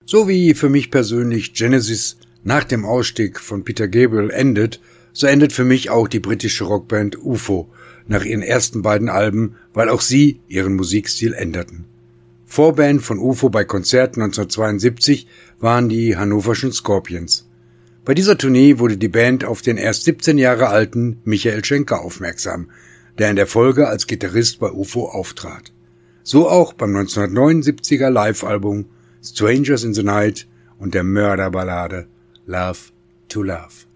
So wie für mich persönlich Genesis nach dem Ausstieg von Peter Gabriel endet, so endet für mich auch die britische Rockband UFO nach ihren ersten beiden Alben, weil auch sie ihren Musikstil änderten. Vorband von UFO bei Konzerten 1972 waren die hannoverschen Scorpions. Bei dieser Tournee wurde die Band auf den erst 17 Jahre alten Michael Schenker aufmerksam, der in der Folge als Gitarrist bei UFO auftrat. So auch beim 1979er Live-Album Strangers in the Night und der Mörderballade Love to Love.